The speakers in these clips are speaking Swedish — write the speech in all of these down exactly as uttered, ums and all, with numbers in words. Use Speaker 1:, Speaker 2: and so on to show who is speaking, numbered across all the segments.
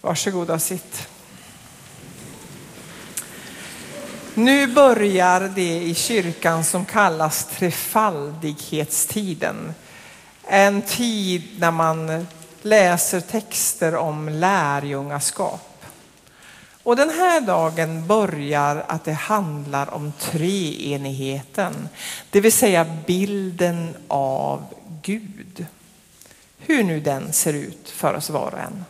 Speaker 1: Varsågoda och sitt. Nu börjar det i kyrkan som kallas trefaldighetstiden. En tid när man läser texter om lärjungaskap. Och den här dagen börjar att det handlar om treenigheten. Det vill säga bilden av Gud. Hur nu den ser ut för oss var och en.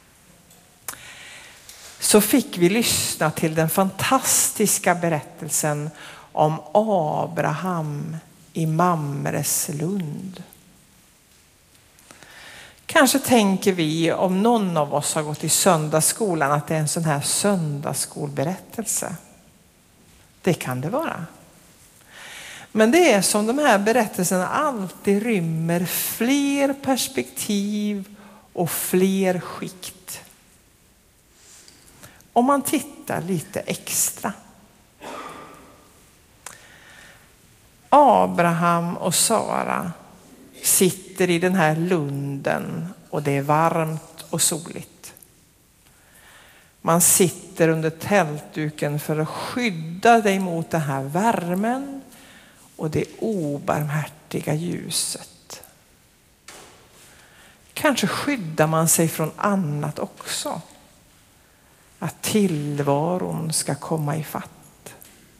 Speaker 1: Så fick vi lyssna till den fantastiska berättelsen om Abraham i Mamres lund. Kanske tänker vi, om någon av oss har gått i söndagsskolan, att det är en sån här söndagsskolberättelse. Det kan det vara. Men det är som de här berättelserna alltid rymmer fler perspektiv och fler skikt. Om man tittar lite extra. Abraham och Sara sitter i den här lunden och det är varmt och soligt. Man sitter under tältduken för att skydda dig mot den här värmen och det obarmhärtiga ljuset. Kanske skyddar man sig från annat också. Att tillvaron ska komma i fatt.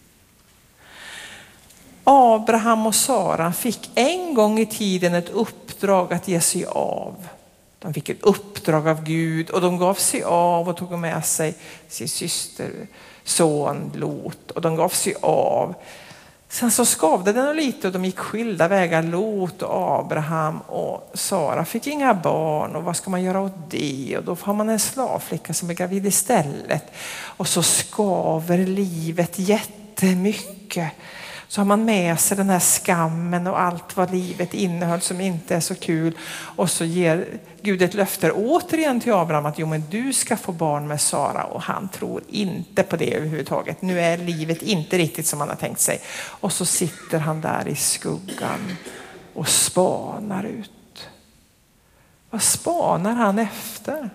Speaker 1: Abraham och Sara fick en gång i tiden ett uppdrag att ge sig av. De fick ett uppdrag av Gud och de gav sig av och tog med sig sin syster, son Lot. Och de gav sig av. Sen så skavde den lite och de gick skilda vägar. Lot och Abraham och Sara fick inga barn. Och vad ska man göra åt det? Och då har man en slavflicka som är gravid istället. Och så skaver livet jättemycket. Så har man med sig den här skammen och allt vad livet innehöll som inte är så kul. Och så ger Gud ett löfte återigen till Abraham att jo, men du ska få barn med Sara. Och han tror inte på det överhuvudtaget. Nu är livet inte riktigt som han har tänkt sig. Och så sitter han där i skuggan och spanar ut. Vad spanar han efter?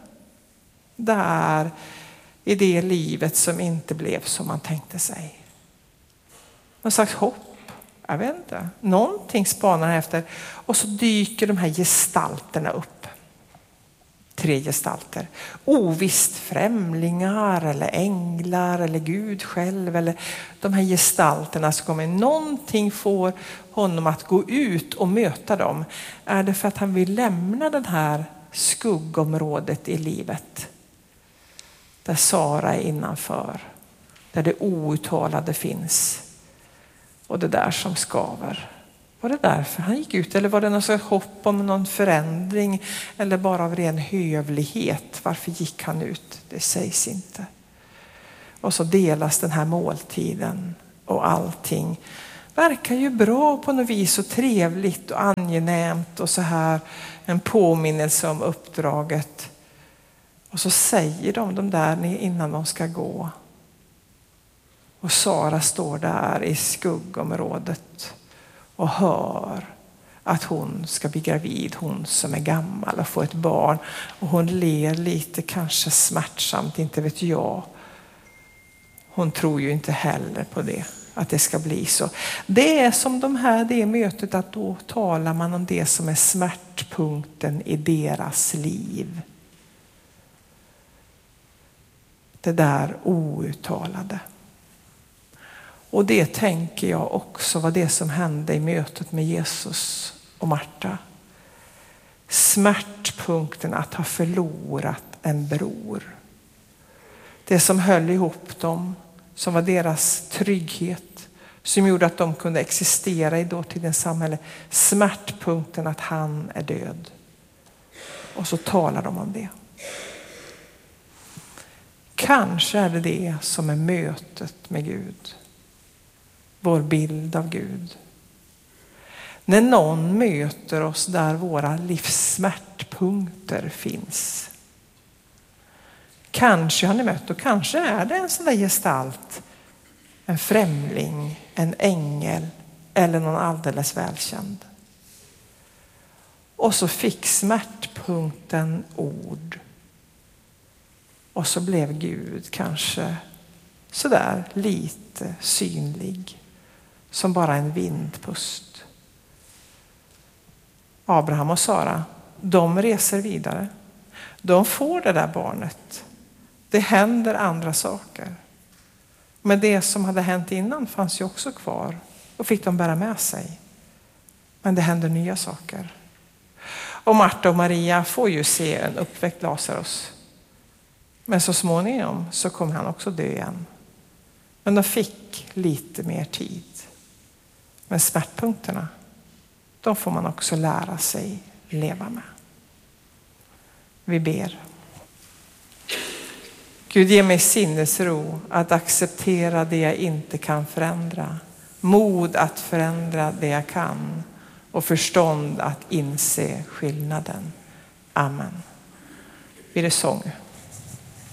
Speaker 1: Där i det livet som inte blev som han tänkte sig. Någon slags hopp, jag vet inte. Någonting spanar han efter. Och så dyker de här gestalterna upp. Tre gestalter. Ovisst främlingar eller änglar eller Gud själv. Eller de här gestalterna som kommer. Någonting får honom att gå ut och möta dem. Är det för att han vill lämna det här skuggområdet i livet? Där Sara är innanför. Där det outtalade finns. Och det där som skaver. Var det därför han gick ut? Eller var det någon sorts hopp om någon förändring? Eller bara av ren hövlighet? Varför gick han ut? Det sägs inte. Och så delas den här måltiden. Och allting verkar ju bra på något vis. Och trevligt och angenämt. Och så här en påminnelse om uppdraget. Och så säger de de där innan de ska gå. Och Sara står där i skuggområdet och hör att hon ska bli gravid, hon som är gammal och få ett barn. Och hon ler lite, kanske smärtsamt, inte vet jag. Hon tror ju inte heller på det, att det ska bli så. Det är som de här, det mötet att då talar man om det som är smärtpunkten i deras liv. Det där outtalade. Och det tänker jag också var det som hände i mötet med Jesus och Marta. Smärtpunkten att ha förlorat en bror. Det som höll ihop dem, som var deras trygghet. Som gjorde att de kunde existera i dåtidens samhälle. Smärtpunkten att han är död. Och så talar de om det. Kanske är det det som är mötet med Gud. Vår bild av Gud. När någon möter oss där våra livs smärtpunkter finns. Kanske har ni mött och kanske är det en sån där gestalt. En främling, en ängel eller någon alldeles välkänd. Och så fick smärtpunkten ord. Och så blev Gud kanske sådär lite synlig. Som bara en vindpust. Abraham och Sara, de reser vidare. De får det där barnet. Det händer andra saker. Men det som hade hänt innan fanns ju också kvar. Och fick de bära med sig. Men det händer nya saker. Och Marta och Maria får ju se en uppväckt Lazarus. Men så småningom så kommer han också dö igen. Men de fick lite mer tid. Men smärtpunkterna, de får man också lära sig leva med. Vi ber. Gud, ge mig sinnesro att acceptera det jag inte kan förändra. Mod att förändra det jag kan. Och förstånd att inse skillnaden. Amen. Blir det sång?